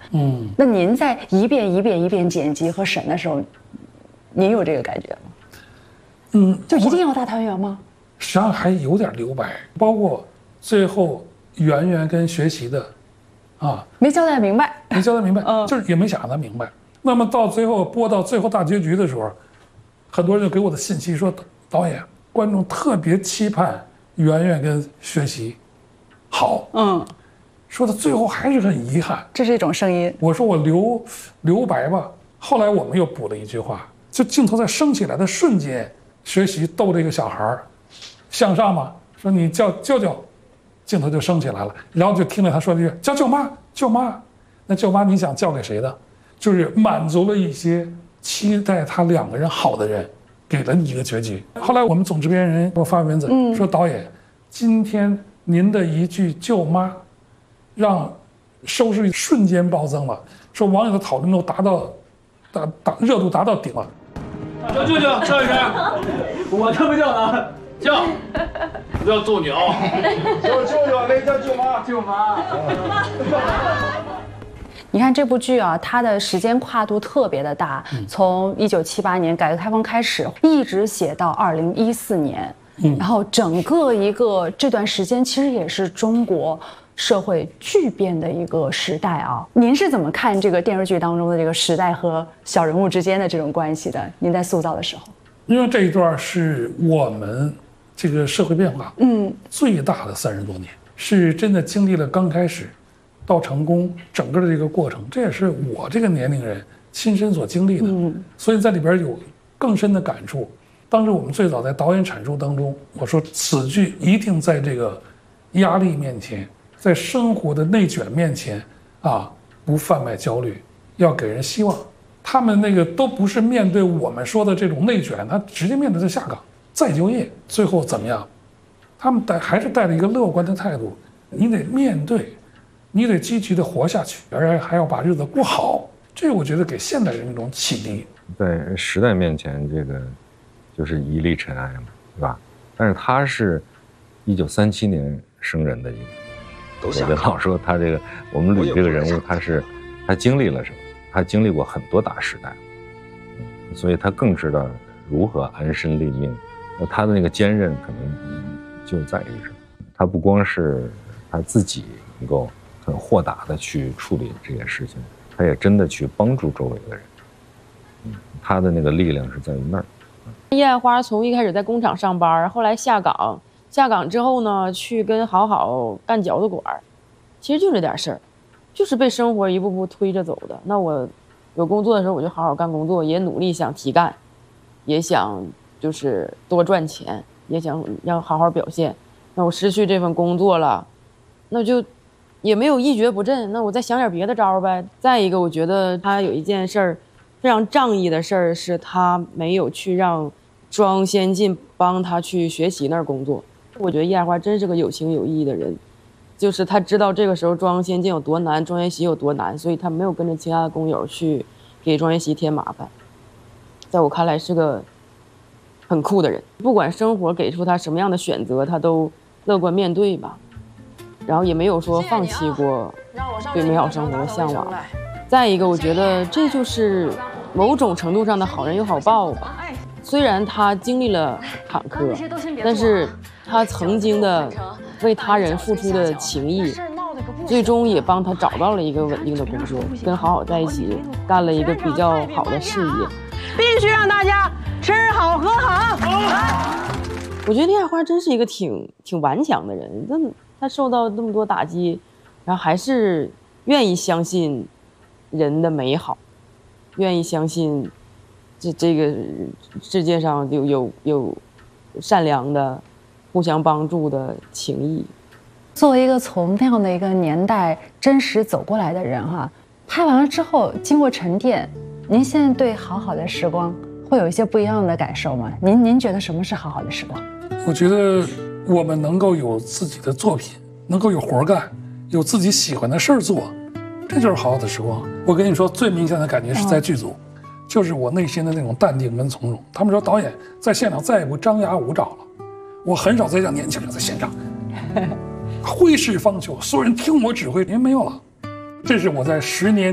那您在一遍一遍一遍剪辑和审的时候，您有这个感觉吗？就一定要大团圆吗？ 实际上还有点留白，包括最后圆圆跟学习的， 没交代明白， 就是也没想让他明白。那么到最后播到最后大结局的时候，很多人就给我的信息说，导演，观众特别期盼圆圆跟学习好，说到最后还是很遗憾， 这是一种声音。 我说我留白吧。后来我们又补了一句话，就镜头在升起来的瞬间，学习逗这个小孩向上嘛，说你叫舅舅，镜头就升起来了，然后就听了他说了一句叫舅妈，舅妈。那舅妈你想叫给谁的？就是满足了一些期待他两个人好的人，给了你一个结局。后来我们总制片人给我发文字说，导演，今天您的一句舅妈，让收视率瞬间暴增了，说网友的讨论度热度达到顶了。 叫舅舅，叫一声，我叫不叫呢？叫，不要揍你啊！ 叫舅舅，那叫舅妈， 舅妈。 你看这部剧啊，它的时间跨度特别的大，从1978年改革开放开始，一直写到2014年，然后整个这段时间其实也是中国社会巨变的一个时代啊。您是怎么看这个电视剧当中的这个时代和小人物之间的这种关系的？您在塑造的时候， 因为这一段是我们这个社会变化最大的30多年，是真的经历了刚开始到成功整个的这个过程，这也是我这个年龄人亲身所经历的，所以在里边有更深的感触。当时我们最早在导演阐述当中，我说此剧一定在这个压力面前，在生活的内卷面前不贩卖焦虑，要给人希望。他们那个都不是面对我们说的这种内卷，他直接面对着下岗再就业，最后怎么样？他们还是带着一个乐观的态度，你得面对，你得积极的活下去，而还要把日子过好。这我觉得给现代人一种启迪。 在时代面前，这个就是一粒尘埃嘛，对吧？但是他是1937年生人的一个，我就老说他这个我们捋这个人物，他经历了什么？他经历过很多大时代，所以他更知道如何安身立命。那他的那个坚韧可能就在于什么？他不光是他自己能够很豁达的去处理这件事情，他也真的去帮助周围的人。他的那个力量是在于那儿。 叶爱花从一开始在工厂上班，后来下岗之后呢，去跟好好干饺子馆，其实就这点事儿，就是被生活一步步推着走的。那我有工作的时候，我就好好干工作，也努力想提干，也想就是多赚钱，也想要好好表现。那我失去这份工作了，那就也没有一蹶不振，那我再想点别的招呗。再一个，我觉得他有一件事儿非常仗义的事儿，是他没有去让庄先进帮他去学习那儿工作。我觉得叶爱花真是个有情有义的人，就是他知道这个时候庄先进有多难，庄学习有多难，所以他没有跟着其他的工友去给庄学习添麻烦。在我看来是个很酷的人，不管生活给出他什么样的选择，他都乐观面对吧，然后也没有说放弃过对美好生活的向往。再一个，我觉得这就是某种程度上的好人有好报吧。虽然他经历了坎坷，但是他曾经的为他人付出的情谊，最终也帮他找到了一个稳定的工作，跟好好在一起干了一个比较好的事业。 必须让大家吃好喝好。 我觉得叶爱花真是一个挺顽强的人，他受到那么多打击，然后还是愿意相信人的美好，愿意相信这个世界上有善良的、互相帮助的情谊。 作为一个从那样的一个年代真实走过来的人哈，拍完了之后经过沉淀，您现在对好好的时光会有一些不一样的感受吗？您觉得什么是好好的时光？ 我觉得我们能够有自己的作品，能够有活干，有自己喜欢的事儿做，这就是好好的时光。我跟你说，最明显的感觉是在剧组，就是我内心的那种淡定跟从容。他们说导演在现场再也不张牙舞爪了，我很少再让年轻人在现场挥斥方遒，所有人听我指挥，您没有了。这是我在10年